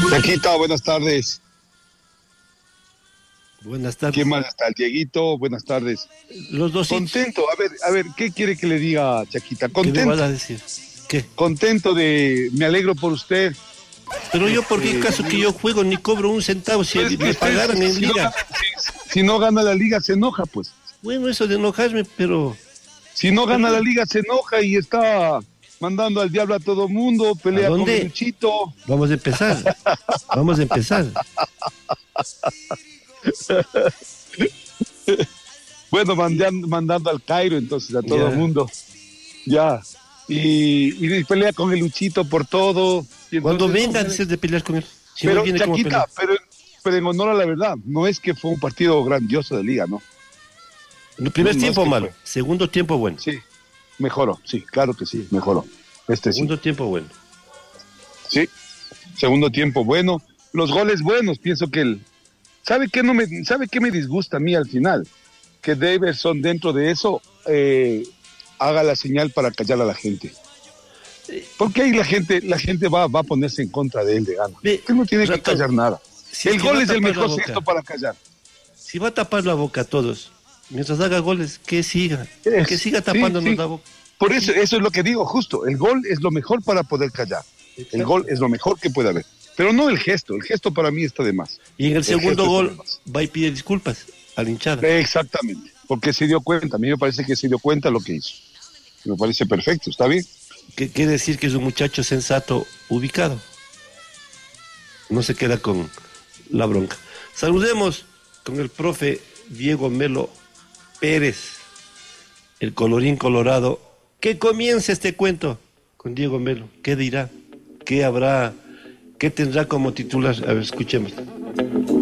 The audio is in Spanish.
Chaquita, buenas tardes. Buenas tardes. ¿Quién más está? El Dieguito, buenas tardes. Los dos. Contento, a ver, ¿qué quiere que le diga, Chaquita? ¿Qué me Contento. vas a decir? ¿Qué? Contento me alegro por usted. Pero yo, ¿por qué caso que yo juego ni cobro un centavo si Pues, me pagaran en liga? Si no gana la liga, se enoja, pues. Bueno, eso de enojarme, pero... Si no gana la liga, se enoja y está mandando al diablo a todo mundo, pelea con el Luchito. Vamos a empezar. Vamos a empezar. Bueno, mandando al Cairo entonces a todo el mundo. Ya. Y pelea con el Luchito por todo. Y cuando entonces, venga antes de pelear con él. Si pero no viene, Chaquita, pero en honor a la verdad, no es que fue un partido grandioso de liga, ¿no? El primer tiempo malo, fue. segundo tiempo bueno. Sí, mejoró, sí, claro que sí, mejoró. Segundo tiempo bueno. Sí, segundo tiempo bueno. Los goles buenos, pienso que ¿sabe qué me disgusta a mí al final? Que Daverson dentro de eso haga la señal para callar a la gente. Porque ahí la gente va a ponerse en contra de él de gana. Él no tiene que callar nada. Si el gol es el mejor gesto para callar. Si va a tapar la boca a todos, mientras haga goles, que siga tapándonos la boca. Por eso es lo que digo, justo. El gol es lo mejor para poder callar. Exacto. El gol es lo mejor que puede haber. Pero no el gesto para mí está de más. Y en el segundo gol va y pide disculpas a la hinchada. Exactamente, porque se dio cuenta. A mí me parece que se dio cuenta lo que hizo. Me parece perfecto, ¿está bien? ¿Qué quiere decir? Que es un muchacho sensato, ubicado. No se queda con la bronca. Saludemos con el profe Diego Melo Pérez, el colorín colorado. Que comience este cuento con Diego Melo. ¿Qué dirá? ¿Qué habrá? ¿Qué tendrá como titular? A ver, escuchemos.